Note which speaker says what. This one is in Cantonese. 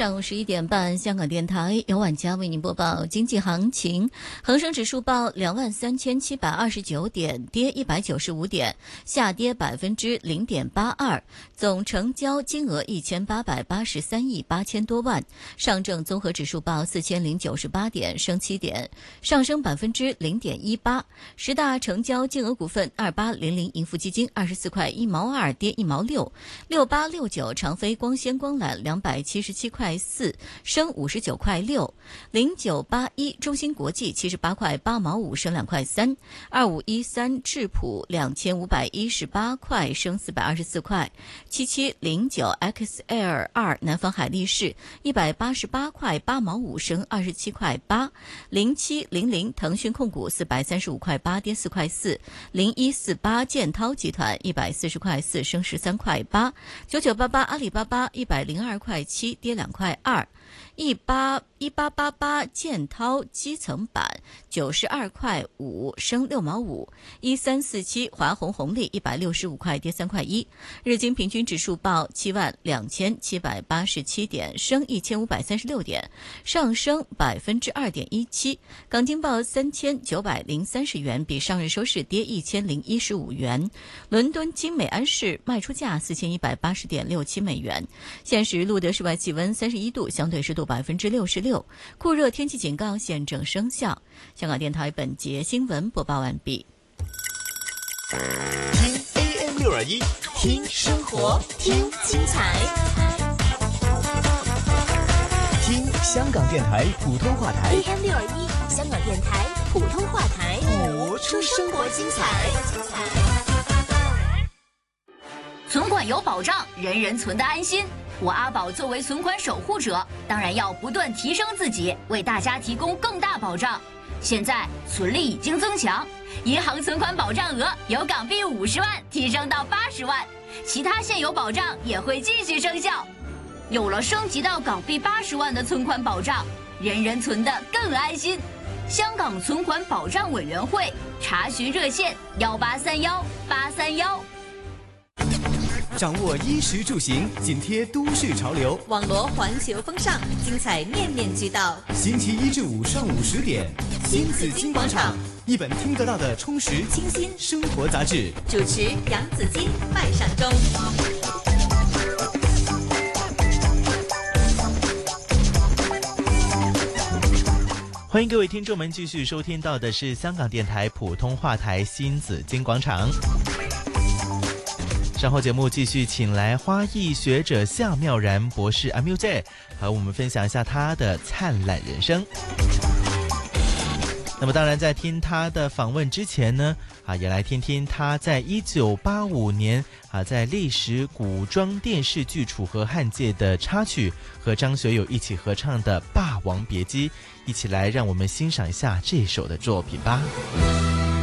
Speaker 1: 上午11点半，香港电台由晚佳为您播报经济行情。恒生指数报23729点，跌195点，下跌0.82%，总成交金额1883亿8000多万。上证综合指数报4098点，升7点，上升0.18%。十大成交金额股份：2800盈富基金24块1毛2，跌1毛6。6869长飞光纤光缆277块4，升59块6。0981中芯国际78块8毛5，升2块3。2513智普2518块，升424块。7709 XL2 南方海力士188块8毛5，升27块8。0700腾讯控股435块8，跌4块4。0148建滔集团140块4，升13块8。9988阿里巴巴102块7，跌2块2。1888建滔基层板92块5，升6毛5。1347华虹红利165块，跌3块1。日经平均指数报72787点，升1536点，上升2.17%。港金报3930元，比上日收市跌1015元。伦敦金美安市卖出价4180.67美元。现时录得室外气温31度，相对湿度66%，酷热天气警告现正生效。香港电台本节新闻播报完毕。
Speaker 2: 听 AM621，听生活，听精彩，听香港电台普通话台。
Speaker 3: AM621，香港电台普通话台，
Speaker 2: 播出生活精彩。
Speaker 4: 存款有保障，人人存得安心。我阿宝作为存款守护者，当然要不断提升自己，为大家提供更大保障。现在存利已经增强，银行存款保障额由港币50万提升到80万，其他现有保障也会继续生效。有了升级到港币80万的存款保障，人人存得更安心。香港存款保障委员会查询热线1831831。
Speaker 2: 掌握衣食住行，紧贴都市潮流，
Speaker 5: 网罗环球风尚，精彩面面俱到。
Speaker 2: 星期1至5上午10点，新紫金广场，一本听得到的充实清新生活杂志。
Speaker 5: 主持杨紫金、麦尚中。
Speaker 6: 欢迎各位听众们继续收听到的是香港电台普通话台新紫金广场。稍后节目继续请来花艺学者夏妙然博士阿妙姐和我们分享一下她的灿烂人生。那么当然在听她的访问之前呢，也来听听她在1985年在历史古装电视剧《楚河汉界》的插曲，和张学友一起合唱的《霸王别姬》，一起来让我们欣赏一下这首的作品吧。